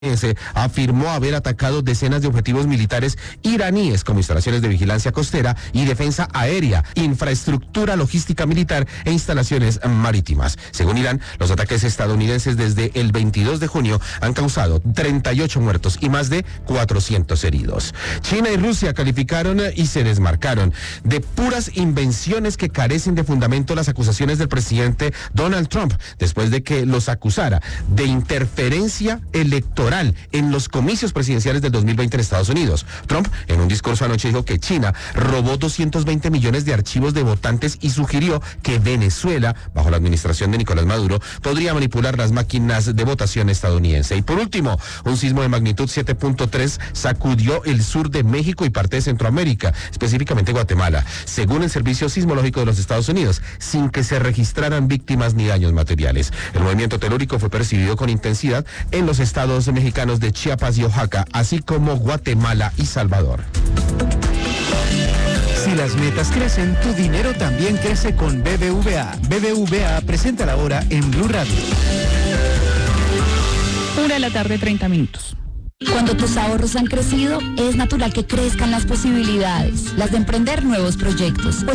afirmó haber atacado decenas de objetivos militares iraníes como instalaciones de vigilancia costera y defensa aérea, infraestructura logística militar e instalaciones marítimas. Según Irán, los ataques estadounidenses desde el 22 de junio han causado 38 muertos y más de 400 heridos. China y Rusia calificaron y se desmarcaron de puras invenciones que carecen de fundamento las acusaciones del presidente Donald Trump, después de que los acusara de interferencia electoral en los comicios presidenciales del 2020 en Estados Unidos. Trump, en un discurso anoche, dijo que China robó 220 millones de archivos de votantes y sugirió que Venezuela, bajo la administración de Nicolás Maduro, podría manipular las máquinas de votación estadounidense. Y por último, un sismo de magnitud 7.3 sacudió el sur de México y parte de Centroamérica, específicamente Guatemala, según el Servicio Sismológico de los Estados Unidos, sin que se registraran víctimas ni daños materiales. El movimiento telúrico fue percibido con intensidad en los estados mexicanos de Chiapas y Oaxaca, así como Guatemala y Salvador. Si las metas crecen, tu dinero también crece con BBVA. BBVA presenta la hora en Blue Radio. 1:30 p.m. Cuando tus ahorros han crecido, es natural que crezcan las posibilidades, las de emprender nuevos proyectos.